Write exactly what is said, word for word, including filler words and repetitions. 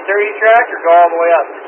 thirty track or go all the way up?